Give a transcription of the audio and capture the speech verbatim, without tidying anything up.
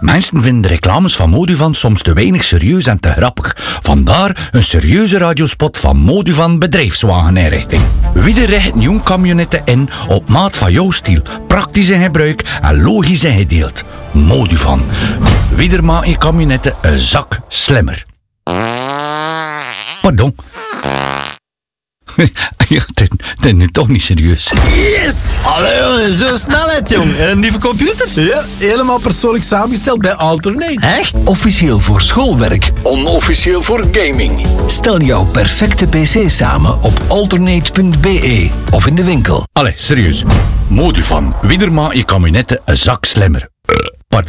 Mensen vinden de reclames van Moduvan soms te weinig serieus en te grappig. Vandaar een serieuze radiospot van Moduvan bedrijfswageninrichting. Wie richt een jong camionetten in op maat van jouw stiel, praktisch in gebruik en logisch ingedeeld. Moduvan. Wie maakt je camionetten een zak slimmer. Pardon. Ja, dit is nu toch niet serieus. Yes! Allee, zo snelheid, jong. Een nieuwe computer? Ja, helemaal persoonlijk samengesteld bij Alternate. Echt? Officieel voor schoolwerk, onofficieel voor gaming. Stel jouw perfecte pc samen op alternate punt b e of in de winkel. Allee, serieus. Moduvan. Wie maakt je camionetten een zak slimmer.